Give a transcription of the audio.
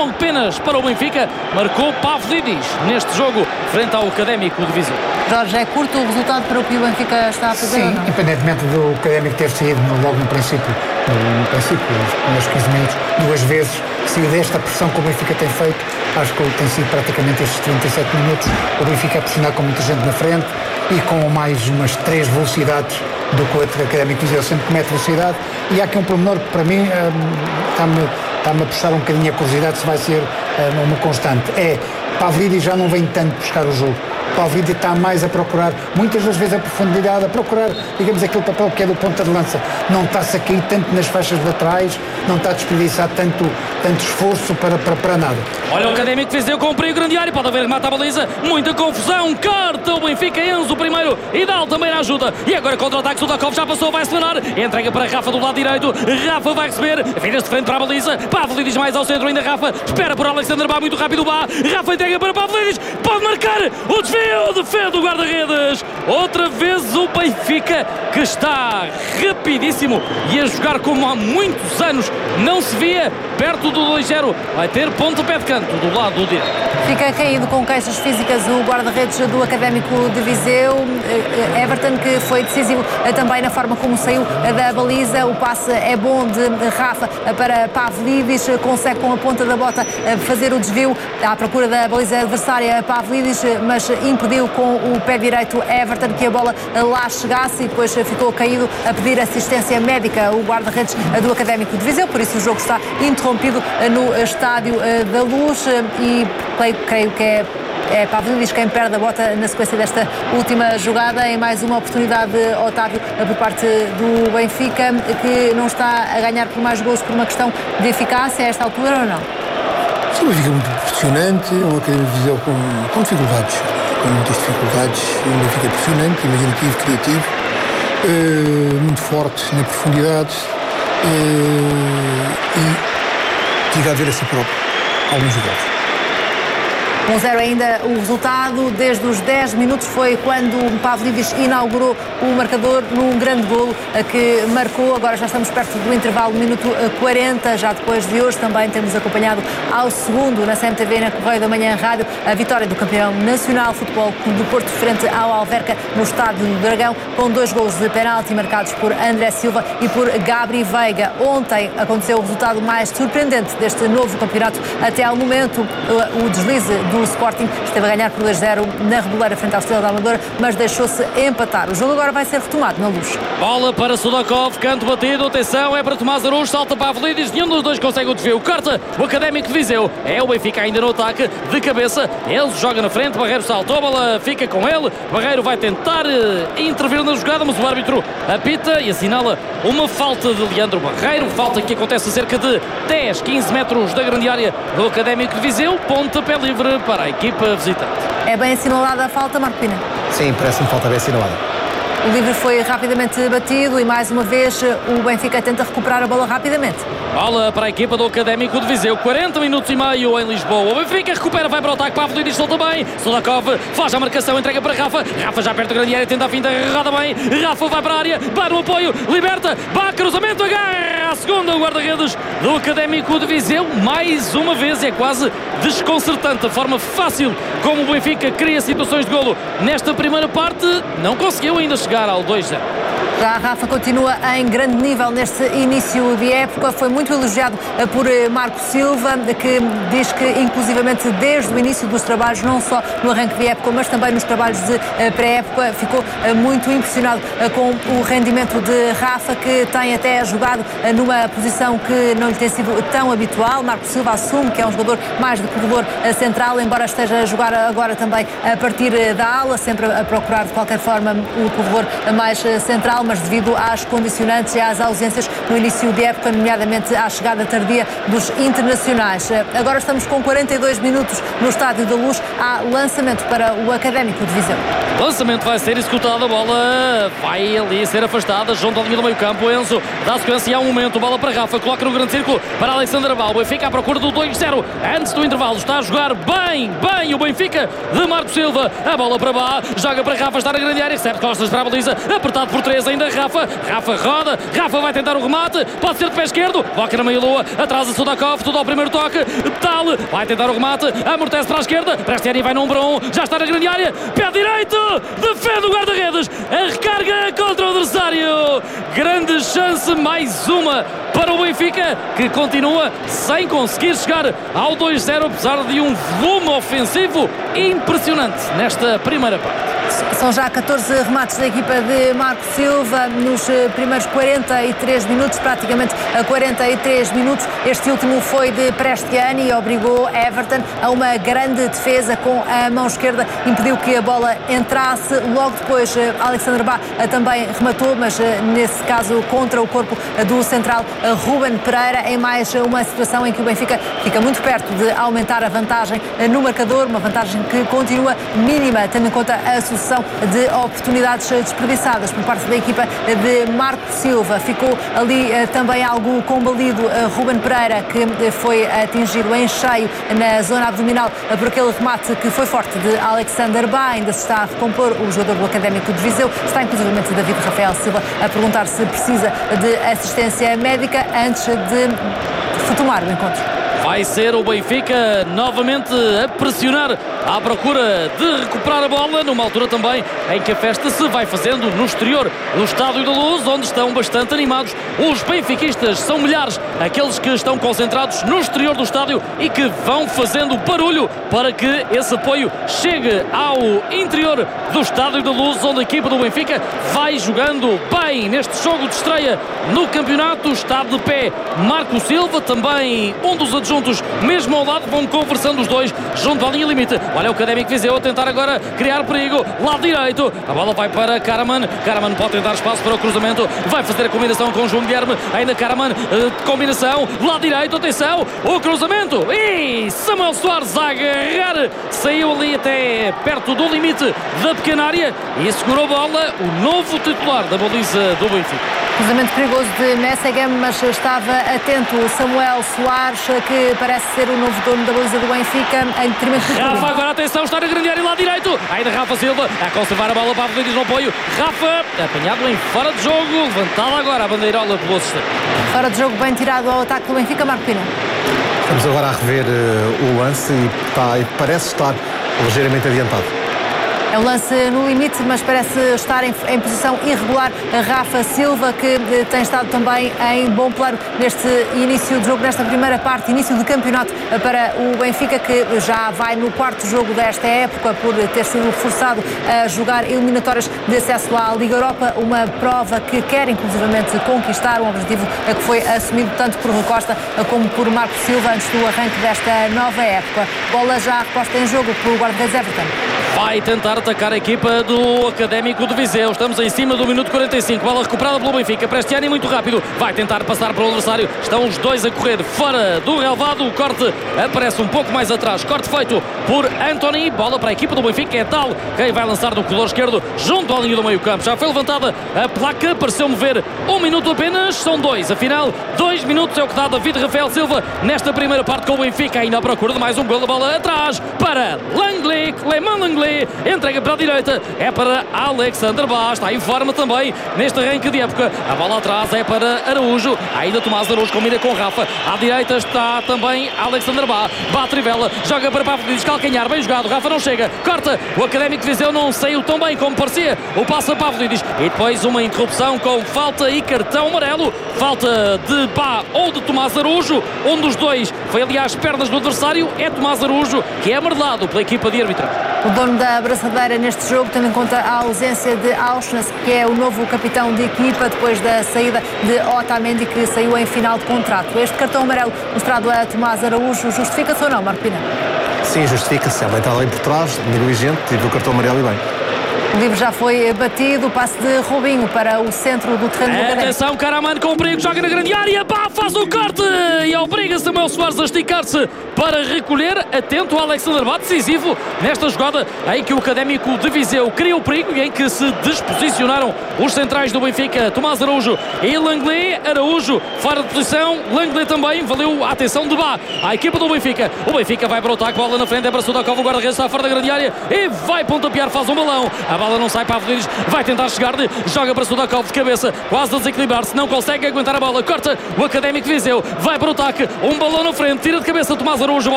apenas para o Benfica. Marcou Pavlidis neste jogo frente ao Académico de Viseu. Jorge, é curto o resultado para o que o Benfica está a fazer? Sim, independentemente do Académico ter saído logo no princípio, nos primeiros 15 minutos, 2 vezes, sair desta pressão que o Benfica tem feito, acho que tem sido praticamente estes 37 minutos, o Benfica a pressionar com muita gente na frente e com mais umas 3 velocidades do que o Académico de Viseu sempre que mete velocidade. E há aqui um pormenor que para mim está-me a puxar um bocadinho a curiosidade se vai ser uma constante. Pavlidis já não vem tanto buscar o jogo. Pavlidis está mais a procurar, muitas das vezes a profundidade, a procurar, digamos, aquele papel que é do ponta de lança. Não está-se a cair tanto nas faixas laterais, não está a desperdiçar tanto esforço para nada. Olha o Académico Viseu com um perigo grande área, pode haver remate à baliza, muita confusão, carta o Benfica, Enzo primeiro, Idal também na ajuda, e agora contra-ataque, Sudakov já passou, vai acelerar, entrega para Rafa do lado direito, Rafa vai receber, viras de frente para a baliza, Pavlidis mais ao centro ainda, Rafa, espera por Alexander Bá, muito rápido Bá, Rafa entrega para Pavlidis, pode marcar, o desvio, defende o guarda-redes, outra vez o Benfica que está rapidíssimo e a jogar como há muitos anos não se via, perto do 2-0, vai ter pontapé de canto do lado direito. Fica caído com queixas físicas o guarda-redes do Académico de Viseu, Everton, que foi decisivo também na forma como saiu da baliza. O passe é bom de Rafa para Pavlidis, consegue com a ponta da bota fazer o desvio à procura da baliza adversária Pavlidis, mas impediu com o pé direito Everton que a bola lá chegasse e depois ficou caído a pedir assistência médica o guarda-redes do Académico de Viseu, por isso o jogo está interrompido no Estádio da Luz e creio que é Pavlidis quem perde a bota na sequência desta última jogada, em mais uma oportunidade, Otávio, por parte do Benfica, que não está a ganhar por mais gols por uma questão de eficácia a esta altura, ou não? Sim, o Benfica é muito impressionante, um Académico de Viseu com dificuldades, com muitas dificuldades, um Benfica impressionante, imaginativo, criativo, muito forte na profundidade e chega a ver a si próprio alguns jogadores. 1-0 ainda o resultado, desde os 10 minutos foi quando o Pavlidis inaugurou o marcador num grande golo que marcou. Agora já estamos perto do intervalo, minuto 40, já depois de hoje também temos acompanhado ao segundo na CMTV, na Correio da Manhã Rádio, a vitória do campeão nacional Futebol Clube do Porto frente ao Alverca no Estádio do Dragão, com 2 golos de penalti marcados por André Silva e por Gabri Veiga. Ontem aconteceu o resultado mais surpreendente deste novo campeonato até ao momento, o deslize do Sporting, esteve a ganhar por 2-0 na Reboleira frente à Estrela da Amadora, mas deixou-se empatar. O jogo agora vai ser retomado na Luz. Bola para Sudakov, canto batido, atenção, é para Tomás Araújo, salta para Pavlidis, nenhum dos dois consegue o desvio, corta o Académico de Viseu, é o Benfica ainda no ataque, de cabeça, ele joga na frente, Barreiro saltou, a bola fica com ele, Barreiro vai tentar intervir na jogada, mas o árbitro apita e assinala uma falta de Leandro Barreiro, falta que acontece a cerca de 10, 15 metros da grande área do Académico de Viseu, pontapé livre para a equipa visitante. É bem assinalada a falta, Marco Pina? Sim, parece-me falta bem assinalada. O livre foi rapidamente batido e mais uma vez o Benfica tenta recuperar a bola rapidamente. Bola para a equipa do Académico de Viseu, 40 minutos e meio em Lisboa. O Benfica recupera, vai para o ataque, Pavlidis solta bem, Sudakov faz a marcação, entrega para Rafa, Rafa já perto da grande área, tenta a finta, agarrada bem, Rafa vai para a área, vai no apoio, liberta, vai, cruzamento, agarra a segunda, o guarda-redes do Académico de Viseu, mais uma vez, é quase desconcertante a forma fácil como o Benfica cria situações de golo nesta primeira parte, não conseguiu ainda chegar ao 2-0. Já a Rafa continua em grande nível neste início de época, foi muito elogiado por Marco Silva, que diz que inclusivamente desde o início dos trabalhos, não só no arranque de época, mas também nos trabalhos de pré-época, ficou muito impressionado com o rendimento de Rafa, que tem até jogado numa posição que não lhe tem sido tão habitual. Marco Silva assume que é um jogador mais de corredor central, embora esteja a jogar agora também a partir da ala, sempre a procurar de qualquer forma o corredor mais central, mas devido às condicionantes e às ausências no início de época, nomeadamente à chegada tardia dos internacionais. Agora estamos com 42 minutos no Estádio da Luz, há lançamento para o Académico de Viseu. Lançamento vai ser executado, a bola vai ali ser afastada junto à linha do meio campo, Enzo dá sequência, há um momento, bola para Rafa, coloca no grande círculo para Alexander Bá, o Benfica à procura do 2-0, antes do intervalo, está a jogar bem o Benfica de Marco Silva, a bola para Bá, joga para Rafa, está na grande área, recebe costas para a baliza, apertado por 3 ainda ainda Rafa roda, Rafa vai tentar o remate, pode ser de pé esquerdo, toca na meia-lua, atrasa Sudakov, tudo ao primeiro toque, Tal vai tentar o remate, amortece para a esquerda, Prestiani vai no 1-1, já está na grande área, pé direito, defende o guarda-redes, a recarga contra o adversário, grande chance, mais uma para o Benfica, que continua sem conseguir chegar ao 2-0, apesar de um volume ofensivo impressionante nesta primeira parte. São já 14 remates da equipa de Marco Silva nos primeiros 43 minutos, praticamente a 43 minutos. Este último foi de Prestiani e obrigou Everton a uma grande defesa com a mão esquerda, impediu que a bola entrasse. Logo depois, Alexander Bá também rematou, mas nesse caso contra o corpo do central Ruben Pereira, em mais uma situação em que o Benfica fica muito perto de aumentar a vantagem no marcador, uma vantagem que continua mínima, tendo em conta a sucessão de oportunidades desperdiçadas por parte da equipa de Marco Silva. Ficou ali também algo combalido Ruben Pereira, que foi atingido em cheio na zona abdominal por aquele remate que foi forte de Alexander Bá. Ainda se está a recompor o jogador do Académico de Viseu. Está inclusivamente David Rafael Silva a perguntar se precisa de assistência médica antes de retomar o encontro. Vai ser o Benfica novamente a pressionar à procura de recuperar a bola, numa altura também em que a festa se vai fazendo no exterior do Estádio da Luz, onde estão bastante animados os benfiquistas. São milhares aqueles que estão concentrados no exterior do estádio e que vão fazendo barulho para que esse apoio chegue ao interior do Estádio da Luz, onde a equipa do Benfica vai jogando bem neste jogo de estreia no campeonato. Está de pé Marco Silva, também um dos adjuntos mesmo ao lado, vão conversando os dois junto à linha limite. Olha o Académico Viseu a tentar agora criar perigo, lado direito, a bola vai para Karaman pode tentar espaço para o cruzamento, vai fazer a combinação com João Guilherme, ainda Karaman, combinação, lado direito, atenção, o cruzamento, e Samuel Soares a agarrar, saiu ali até perto do limite da pequena área e segurou a bola, o novo titular da baliza do Benfica. Cruzamento perigoso de Messegem, mas estava atento Samuel Soares, que parece ser o novo dono da baliza do Benfica, em detrimento do Rafa, agora atenção, está na grande área lá direito, ainda Rafa Silva a conservar a bola para Pavlidis no apoio, Rafa apanhado em fora de jogo, levantada agora a bandeirola pelo assistente. Fora de jogo, bem tirado ao ataque do Benfica, Marco Pina. Estamos agora a rever o lance e parece estar ligeiramente adiantado. É um lance no limite, mas parece estar em posição irregular a Rafa Silva, que tem estado também em bom plano neste início de jogo, nesta primeira parte, início de campeonato para o Benfica, que já vai no quarto jogo desta época por ter sido forçado a jogar eliminatórias de acesso à Liga Europa, uma prova que quer inclusivamente conquistar, um objetivo que foi assumido tanto por Rui Costa como por Marco Silva antes do arranque desta nova época. Bola já reposta em jogo pelo guarda-redes Everton. Vai tentar atacar a equipa do Académico de Viseu. Estamos em cima do minuto 45. Bola recuperada pelo Benfica. Prestiani muito rápido. Vai tentar passar para o adversário. Estão os dois a correr fora do relvado. O corte aparece um pouco mais atrás. Corte feito por Anthony. Bola para a equipa do Benfica. É Tal quem vai lançar do corredor esquerdo junto à linha do meio campo. Já foi levantada a placa. Pareceu-me ver 1 minuto apenas. São 2. Afinal, 2 minutos é o que dá David Rafael Silva nesta primeira parte com o Benfica. Ainda à procura de mais um gol. A bola atrás para Langley. Clément Langley. Entrega para a direita, é para Alexander Bá, está em forma também neste arranque de época. A bola atrás é para Araújo, ainda Tomás Araújo combina com Rafa. À direita está também Alexander Bá, Trivela, joga para Pavlidis, calcanhar, bem jogado, Rafa não chega, corta, o Académico de Viseu não saiu tão bem como parecia, o passo a Pavlidis e depois uma interrupção com falta e cartão amarelo, falta de Bá ou de Tomás Araújo, um dos dois foi ali às pernas do adversário, é Tomás Araújo, que é amarelado pela equipa de arbitragem. O dono da abraçadeira neste jogo, tendo em conta a ausência de Auschwitz, que é o novo capitão de equipa depois da saída de Otamendi, que saiu em final de contrato. Este cartão amarelo mostrado a Tomás Araújo, justifica-se ou não, Marco Pina? Sim, justifica-se. É uma entrada ali por trás, negligente, tive o cartão amarelo e bem. O livro já foi batido, o passe de Robinho para o centro do terreno do Académico. Atenção, Karaman com perigo, joga na grande área, Bá, faz faz o corte e obriga Samuel Soares a esticar-se para recolher. Atento ao Alexander Bá, decisivo nesta jogada em que o Académico de Viseu cria o perigo e em que se desposicionaram os centrais do Benfica, Tomás Araújo e Langley. Araújo fora de posição, Langley também, valeu a atenção de Bá à equipa do Benfica. O Benfica vai para o ataque, bola na frente, é para Sudakov, o guarda-redes está fora da grande área e vai pontapear, faz um balão. A bola não sai para a Rodrigues, vai tentar chegar-lhe, joga para Sudakov de cabeça, quase a desequilibrar-se, não consegue aguentar a bola, corta o Académico de Viseu, vai para o ataque, um balão na frente, tira de cabeça Tomás Araújo.